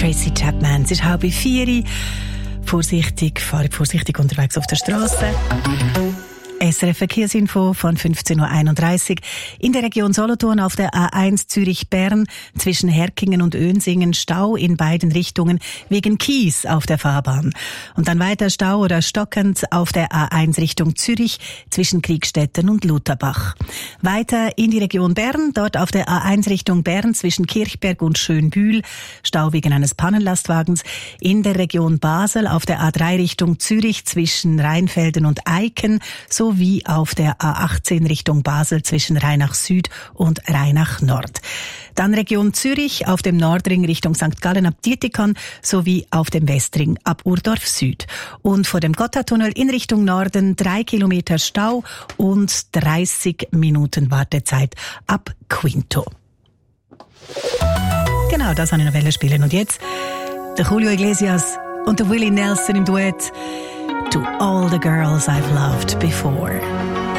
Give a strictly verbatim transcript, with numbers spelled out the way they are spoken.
Tracy Chapman. Es ist halb vier. Vorsichtig, fahrt vorsichtig unterwegs auf der Straße. S R F-Verkehrsinfo von fünfzehn Uhr einunddreißig. In der Region Solothurn auf der A eins Zürich-Bern zwischen Herkingen und Önsingen Stau in beiden Richtungen wegen Kies auf der Fahrbahn. Und dann weiter Stau oder stockend auf der A eins Richtung Zürich zwischen Kriegstetten und Lutherbach. Weiter in die Region Bern, dort auf der A eins Richtung Bern zwischen Kirchberg und Schönbühl Stau wegen eines Pannenlastwagens. In der Region Basel auf der A drei Richtung Zürich zwischen Rheinfelden und Eiken so wie auf der A achtzehn Richtung Basel zwischen Rheinach Süd und Rheinach Nord. Dann Region Zürich auf dem Nordring Richtung Sankt Gallen ab Dietikon sowie auf dem Westring ab Urdorf Süd. Und vor dem Gotthardtunnel in Richtung Norden drei Kilometer Stau und dreißig Minuten Wartezeit ab Quinto. Genau, das an der Welle spielen. Und jetzt der Julio Iglesias und der Willie Nelson im Duett. To all the girls I've loved before.